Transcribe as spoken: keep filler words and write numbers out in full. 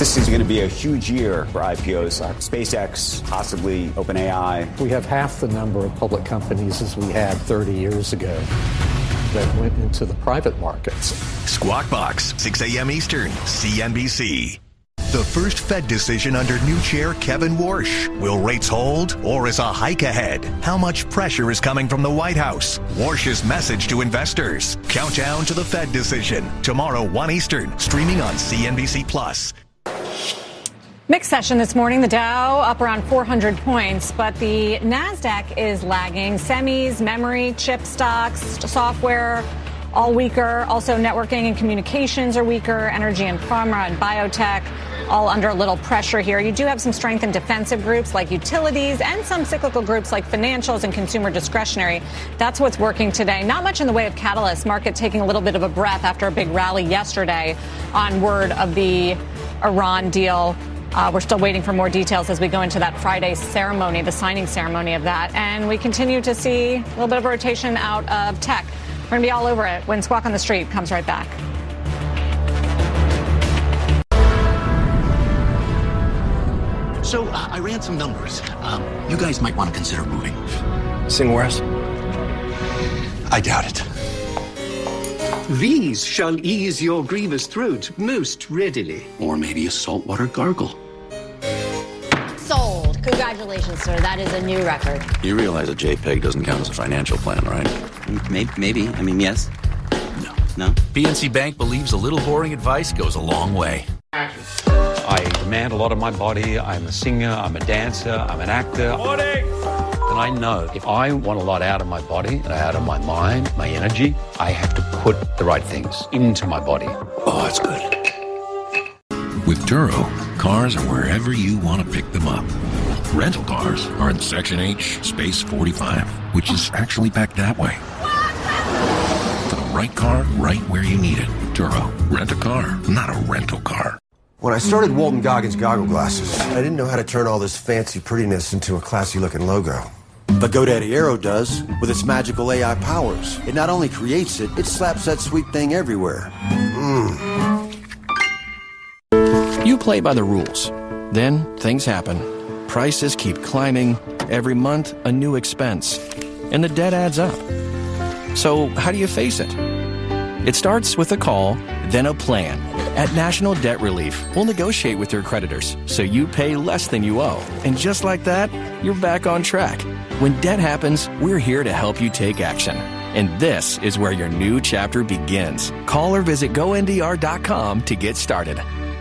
This is going to be a huge year for I P Os. Uh, SpaceX, possibly OpenAI. We have half the number of public companies as we had thirty years ago that went into the private markets. Squawk Box, six a.m. Eastern, C N B C. The first Fed decision under new chair Kevin Warsh. Will rates hold or is a hike ahead? How much pressure is coming from the White House? Warsh's message to investors. Countdown to the Fed decision. Tomorrow, one Eastern, streaming on C N B C Plus. Mixed session this morning. The Dow up around four hundred points, but the NASDAQ is lagging. Semis, memory, chip stocks, software, all weaker. Also, networking and communications are weaker. Energy and pharma and biotech all under a little pressure here. You do have some strength in defensive groups like utilities and some cyclical groups like financials and consumer discretionary. That's what's working today. Not much in the way of catalysts. Market taking a little bit of a breath after a big rally yesterday on word of the Iran deal. Uh, we're still waiting for more details as we go into that Friday ceremony, the signing ceremony of that. And we continue to see a little bit of rotation out of tech. We're going to be all over it when Squawk on the Street comes right back. So uh, I ran some numbers. Um, you guys might want to consider moving. Sing West? I doubt it. These shall ease your grievous throat most readily. Or maybe a saltwater gargle. Sold. Congratulations, sir. That is a new record. You realize a JPEG doesn't count as a financial plan, right? Maybe. maybe. I mean, yes. No. No? P N C Bank believes a little boring advice goes a long way. I demand a lot of my body. I'm a singer, I'm a dancer, I'm an actor. Morning! And I know if I want a lot out of my body and out of my mind, my energy, I have to put the right things into my body. Oh, that's good. With Turo, cars are wherever you want to pick them up. Rental cars are in Section H, Space forty-five, which is actually packed that way. For the right car, right where you need it. Turo, rent a car, not a rental car. When I started Walton Goggins Goggle Glasses, I didn't know how to turn all this fancy prettiness into a classy-looking logo. But GoDaddy Aero does, with its magical A I powers. It not only creates it, it slaps that sweet thing everywhere. Mmm. You play by the rules. Then things happen. Prices keep climbing. Every month, a new expense. And the debt adds up. So how do you face it? It starts with a call, then a plan. At National Debt Relief, we'll negotiate with your creditors so you pay less than you owe. And just like that, you're back on track. When debt happens, we're here to help you take action. And this is where your new chapter begins. Call or visit go N D R dot com to get started.